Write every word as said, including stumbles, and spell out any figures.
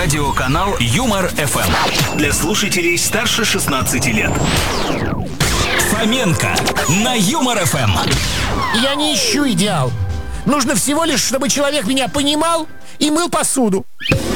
Радиоканал Юмор эф эм. Для слушателей старше шестнадцати лет. Фоменко на Юмор эф эм. Я не ищу идеал. Нужно всего лишь, чтобы человек меня понимал и мыл посуду.